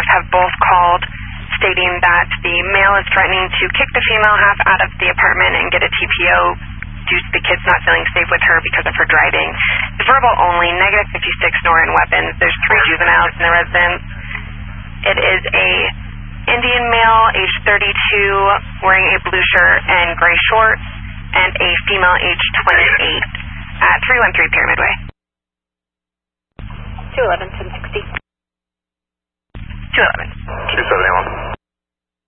have both called stating that the male is threatening to kick the female half out of the apartment and get a TPO due to the kids not feeling safe with her because of her driving. It's verbal only, -56, nor in weapons. There's 3 juveniles in the residence. It is a Indian male, age 32, wearing a blue shirt and gray shorts, and a female, age 28, at 313 Pyramid Way. 211, 1060. 211. 271.